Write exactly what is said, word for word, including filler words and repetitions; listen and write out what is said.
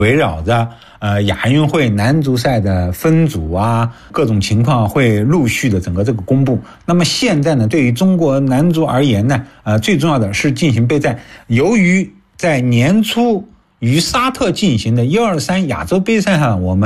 围绕着呃亚运会男足赛的分组啊，各种情况会陆续的整个这个公布。那么现在呢，对于中国男足而言呢，呃，最重要的是进行备战。由于在年初与沙特进行的一二三亚洲杯赛上，我们